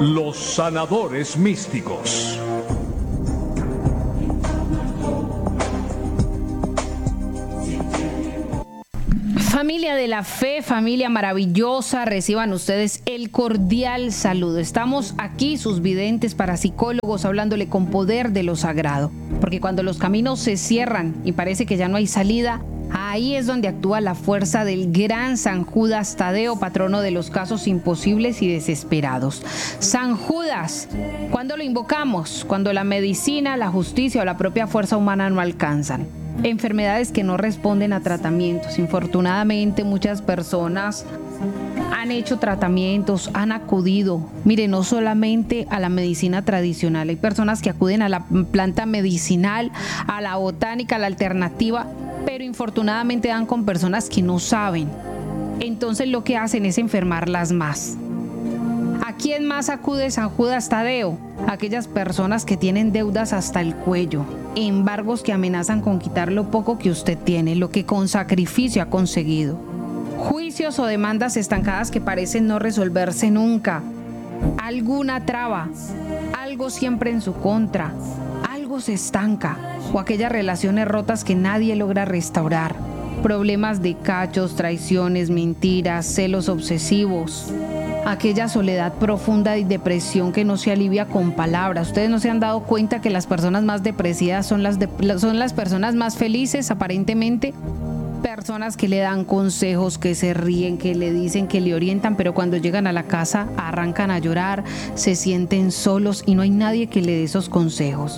Los sanadores místicos. Familia de la fe, familia maravillosa, reciban ustedes el cordial saludo. Estamos aquí, sus videntes, parapsicólogos, hablándole con poder de lo sagrado. Porque cuando los caminos se cierran y parece que ya no hay salida, ahí es donde actúa la fuerza del gran San Judas Tadeo, patrono de los casos imposibles y desesperados. San Judas, ¿cuándo lo invocamos? Cuando la medicina, la justicia o la propia fuerza humana no alcanzan. Enfermedades que no responden a tratamientos. Infortunadamente, muchas personas han hecho tratamientos, han acudido, mire, no solamente a la medicina tradicional, hay personas que acuden a la planta medicinal, a la botánica, a la alternativa, pero infortunadamente dan con personas que no saben. Entonces lo que hacen es enfermarlas más. ¿A quién más acude San Judas Tadeo? Aquellas personas que tienen deudas hasta el cuello, embargos que amenazan con quitar lo poco que usted tiene, lo que con sacrificio ha conseguido. Juicios o demandas estancadas que parecen no resolverse nunca. Alguna traba, algo siempre en su contra, algo se estanca, o aquellas relaciones rotas que nadie logra restaurar. Problemas de cachos, traiciones, mentiras, celos obsesivos. Aquella soledad profunda y depresión que no se alivia con palabras. Ustedes no se han dado cuenta que las personas más depresivas son las personas más felices, aparentemente. Personas que le dan consejos, que se ríen, que le dicen, que le orientan, pero cuando llegan a la casa arrancan a llorar, se sienten solos y no hay nadie que le dé esos consejos.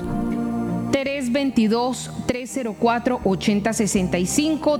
322-304-8065,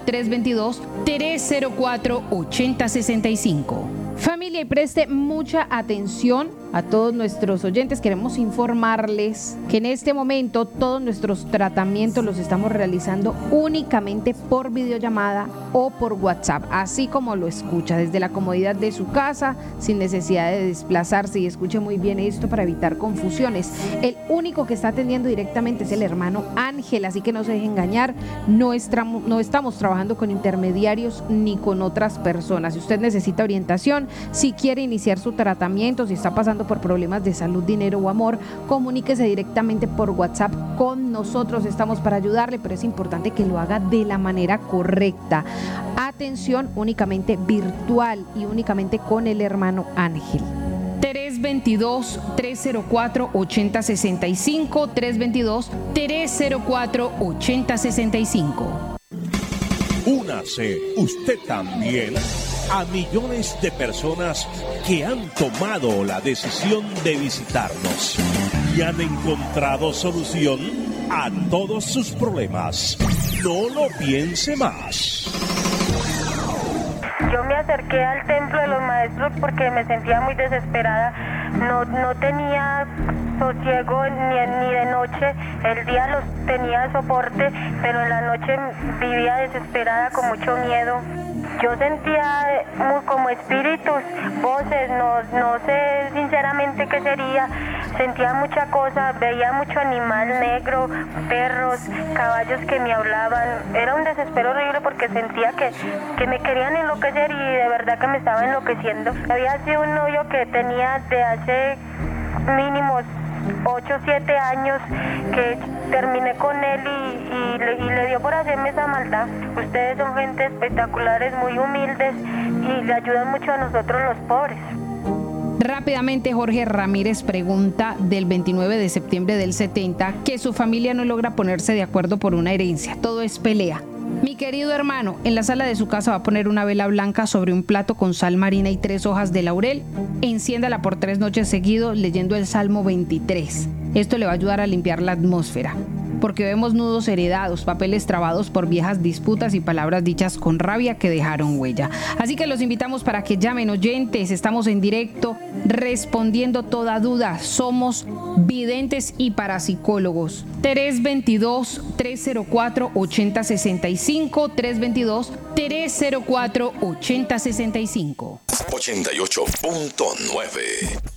322-304-8065. Familia, y preste mucha atención a todos nuestros oyentes. Queremos informarles que en este momento todos nuestros tratamientos los estamos realizando únicamente por videollamada o por WhatsApp, así como lo escucha, desde la comodidad de su casa, sin necesidad de desplazarse. Y escuche muy bien esto para evitar confusiones. El único que está atendiendo directamente es el hermano Ángel, así que no se deje engañar. No estamos trabajando con intermediarios ni con otras personas. Si usted necesita orientación, si quiere iniciar su tratamiento, si está pasando por problemas de salud, dinero o amor, comuníquese directamente por WhatsApp con nosotros. Estamos para ayudarle, pero es importante que lo haga de la manera correcta. Atención, únicamente virtual y únicamente con el hermano Ángel. 322-304-8065, 322-304-8065. Únase usted también a millones de personas que han tomado la decisión de visitarnos y han encontrado solución a todos sus problemas. No lo piense más. Yo me acerqué al templo de los maestros porque me sentía muy desesperada. No tenía sosiego ni de noche. El día los tenía soporte, pero en la noche vivía desesperada con mucho miedo. Yo sentía como espíritus, voces, no sé sinceramente qué sería. Sentía mucha cosa, veía mucho animal negro, perros, caballos que me hablaban. Era un desespero horrible porque sentía que me querían enloquecer y de verdad que me estaba enloqueciendo. Había sido un novio que tenía de hace mínimos 8 o 7 años, que terminé con él y le dio por hacerme esa maldad. Ustedes son gente espectaculares, muy humildes y le ayudan mucho a nosotros los pobres. Rápidamente, Jorge Ramírez pregunta del 29 de septiembre del 70 que su familia no logra ponerse de acuerdo por una herencia. Todo es pelea. Mi querido hermano, en la sala de su casa va a poner una vela blanca sobre un plato con sal marina y 3 hojas de laurel. Enciéndala por 3 noches seguidos leyendo el Salmo 23. Esto le va a ayudar a limpiar la atmósfera, porque vemos nudos heredados, papeles trabados por viejas disputas y palabras dichas con rabia que dejaron huella. Así que los invitamos para que llamen, oyentes. Estamos en directo respondiendo toda duda. Somos videntes y parapsicólogos. 322-304-8065, 322-304-8065. 88.9